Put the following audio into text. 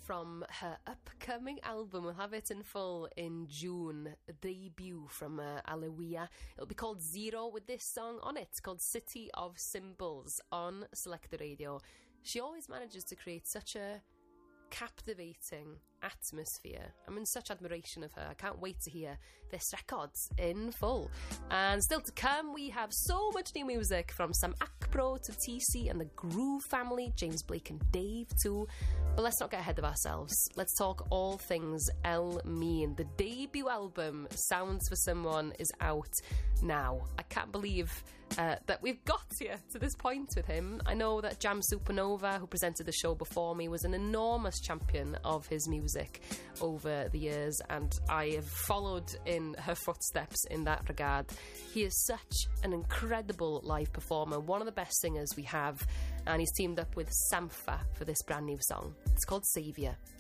from her upcoming album. We'll have it in full in June. A debut from Alawiyah. It'll be called Zero with this song on it. It's called City of Symbols on Selector Radio. She always manages to create such a captivating atmosphere. I'm in such admiration of her. I can't wait to hear this record in full. And still to come, we have so much new music from Sam Akpro to TC and the Groove family, James Blake and Dave too. But let's not get ahead of ourselves. Let's talk all things El Mean. The debut album, Sounds for Someone, is out now. I can't believe that we've got here to this point with him. I know that Jam Supernova, who presented the show before me, was an enormous champion of his music over the years, and I have followed in her footsteps in that regard. He is such an incredible live performer, one of the best singers we have, and he's teamed up with Sampha for this brand new song. It's called Saviour.